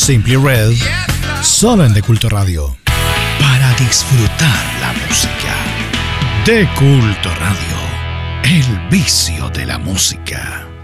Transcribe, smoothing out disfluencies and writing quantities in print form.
Simply Red, solo en De Culto Radio. Para disfrutar la música. De Culto Radio, el vicio de la música.